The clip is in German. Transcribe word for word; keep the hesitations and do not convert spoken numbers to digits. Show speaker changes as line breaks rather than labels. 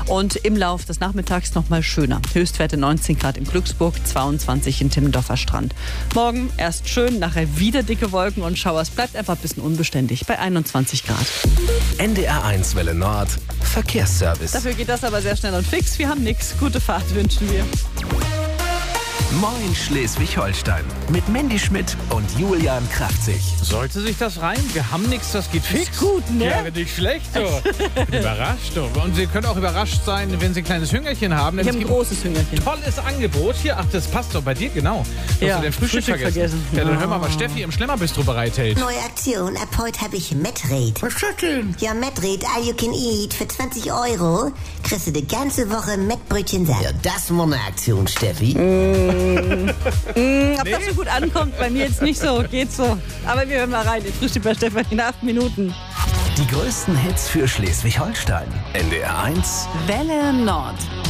Und im Lauf des Nachmittags noch mal schöner. Höchstwerte neunzehn Grad in Glücksburg, zweiundzwanzig in Timmendorfer Strand. Morgen erst schön, nachher wieder dicke Wolken und Schauer. Es bleibt einfach ein bisschen unbeständig bei einundzwanzig Grad.
N D R eins Welle Nord, Verkehrsservice.
Dafür geht das aber sehr schnell und fix. Wir haben nichts. Gute Fahrt wünschen wir.
Moin Schleswig-Holstein mit Mandy Schmidt und Julian Kraftzig.
Sollte sich das reimen? Wir haben nichts, das geht fix.
Ist gut, ne?
Ja, nicht schlecht. So. Überrascht. So. Und Sie können auch überrascht sein, wenn Sie ein kleines Hüngerchen haben.
Ich
Denn
habe
es
ein
gibt
großes Hüngerchen.
tolles Angebot. Hier, ach, das passt doch bei dir, genau. Du
Ja,
hast du den Frühstück,
Frühstück
vergessen.
vergessen.
Ja, dann
Ja.
hören wir mal, was Steffi im Schlemmerbistro bereithält.
Neue Aktion, ab heute habe ich Metrate.
Was ist das denn?
Ja, Metrate, all you can eat. Für zwanzig Euro kriegst du die ganze Woche Mettbrötchen satt. Ja, das war eine Aktion, Steffi.
Ob das so gut ankommt, bei mir jetzt nicht so, geht so. Aber wir hören mal rein, in Frühstück bei Stefan in acht Minuten.
Die größten Hits für Schleswig-Holstein. N D R eins
Welle Nord.